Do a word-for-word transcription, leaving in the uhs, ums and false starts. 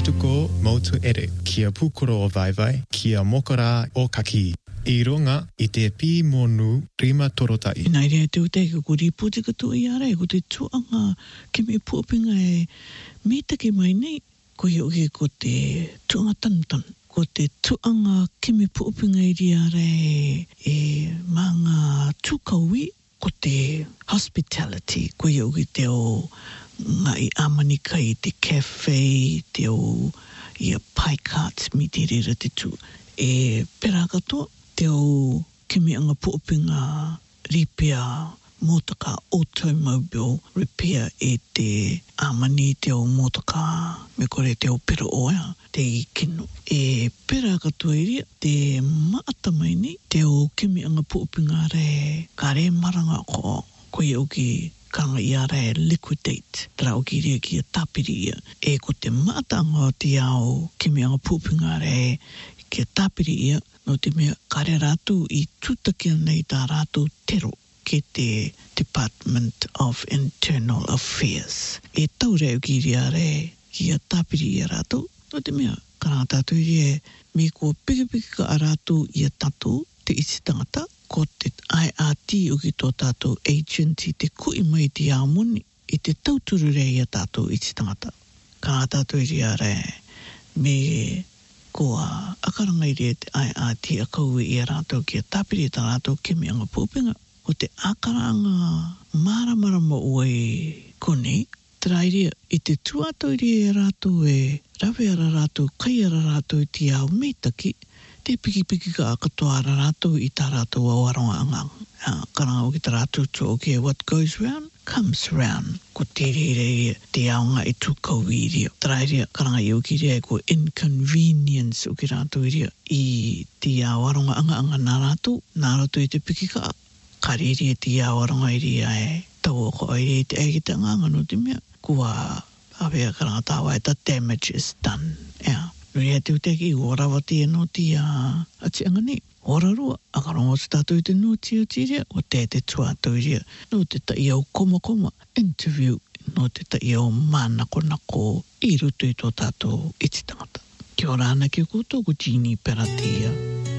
tuko motu ere kia pukoro o vaivai kia mokora o kaki. I runga i te pī monu rima torotai. Nai rea te utei ka kuri puti ka tu i ara e ko te tuanga ke me puapinga e me take mai nei ko hi oke ko te tuanga tantan. Ko te tuanga ke me puapinga i ri ara e, e manga tukawi ko te hospitality ko hi oke te o ngā i amanika i te cafe, te o i a pie carts mi te rera te tu. E pera katoa te o ke me anga puapinga repair motaka automobile repair e te amani te o motaka me kore te o pero oea te i kino. E pera katoa iria te maata mai ni te o ke me anga puapinga re ka re maranga ko ko i oki kanga i ara e liquidate tera o ki rea ki a tapiri ia e ko te maatanga o te ao ke me anga puapinga re ki a tapiri ia no te mea kare rātu i tūtakia nei tā rātu tero ke te Department of Internal Affairs e tau reo ki rea re ki a tapiri ia rātu no te mea karanga tātu i rea me ko piki piki ka a rātu i a tatu te isi tangata ko te I R T o ki tō tātou agent i te kui mai te aumoni i te tauturu rea i a tātou i te tangata. Ka tātou i rea re me ko a akaranga i rea te I R T a kaue i a rātou ki a tāpiri tā rātou ke me anga pūpinga. Ko te akaranga māramarama ue konei tera i rea i te tuato i rea rātou e rawe ara rātou kai ara rātou i te au meitaki te piki piki ka katoa ara rātou i tā rātou au aronga angang. Uh, karanga o ki tā rātou tō okay, what goes round comes round. Ko te rere te aonga i tūkau i rea. Tara i rea karanga i o ki rea ko inconvenience o ki rātou i rea i te au aronga anga anga nā rātou. Nā rātou i te piki ka kare rea te au aronga i rea e tau o ko i rea te eiki te nganga no te mea. Kua awea karanga tāwa e ta damage is done. Yeah. Rea te uteki o rawa te no te a ati angani. Ora rua, akarongo te tātou i te nūti o te rea, o te te tuatou i rea. No te ta i au koma koma interview, no te ta i au mānako nako i rutu i tō tātou i te tangata. Kia ora ana ki o koutou ko Jeannie Peratia.